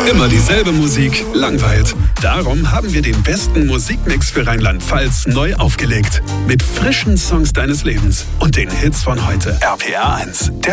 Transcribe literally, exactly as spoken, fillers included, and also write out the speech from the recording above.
Immer dieselbe Musik langweilt. Darum haben wir den besten Musikmix für Rheinland-Pfalz neu aufgelegt. Mit frischen Songs deines Lebens und den Hits von heute. R P R eins, der